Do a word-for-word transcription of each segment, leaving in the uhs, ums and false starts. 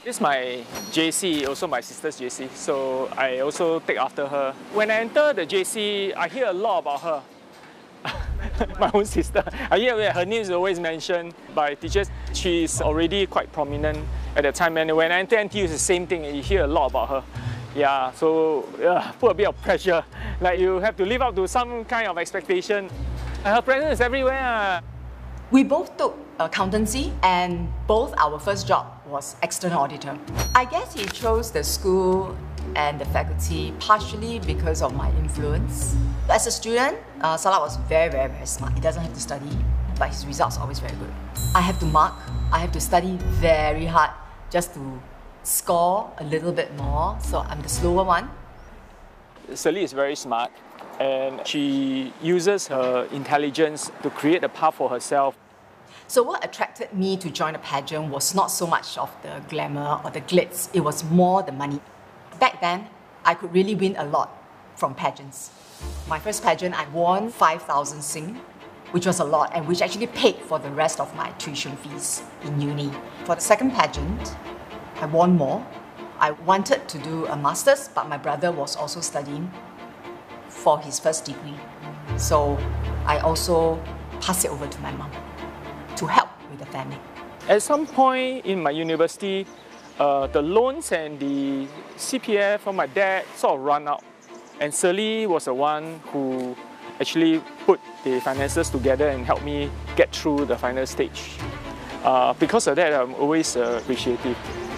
This is my J C, also my sister's J C, so I also take after her. When I enter the J C, I hear a lot about her. My own sister. I hear her name is always mentioned by teachers. She's already quite prominent at that time, and when I enter N T U, it's the same thing. You hear a lot about her. Yeah, so uh, put a bit of pressure. Like you have to live up to some kind of expectation. Her presence is everywhere. We both took accountancy, and both our first job was external auditor. I guess he chose the school and the faculty partially because of my influence. As a student, uh, Salah was very, very, very smart. He doesn't have to study, but his results are always very good. I have to mark, I have to study very hard just to score a little bit more, so I'm the slower one. Sally is very smart, and she uses her intelligence to create a path for herself. So what attracted me to join a pageant was not so much of the glamour or the glitz, it was more the money. Back then, I could really win a lot from pageants. My first pageant, I won five thousand Sing, which was a lot, and which actually paid for the rest of my tuition fees in uni. For the second pageant, I won more. I wanted to do a master's, but my brother was also studying for his first degree. So I also passed it over to my mum to help with the family. At some point in my university, uh, the loans and the C P F from my dad sort of run out. And Sally was the one who actually put the finances together and helped me get through the final stage. Uh, because of that, I'm always uh, appreciative.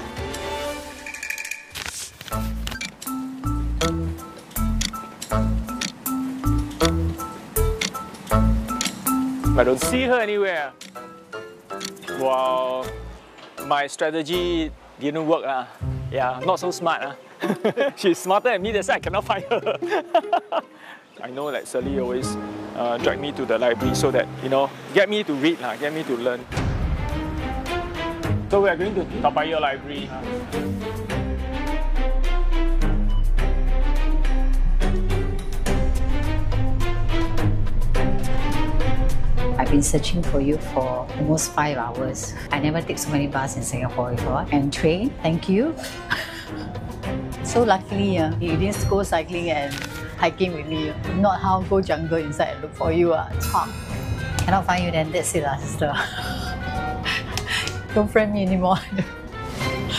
I don't see her anywhere. Well, my strategy didn't work. Uh. Yeah, not so smart. Uh. She's smarter than me, that's why I cannot find her. I know that Sally always uh, drag me to the library so that, you know, get me to read, uh, get me to learn. So we are going to Toa Payoh Library. I've been searching for you for almost five hours. I never take so many buses in Singapore before. And train, thank you. So luckily, uh, you didn't go cycling and hiking with me. Not how go jungle inside and look for you. Uh. Cannot find you, then that's it, uh, sister. Don't friend me anymore.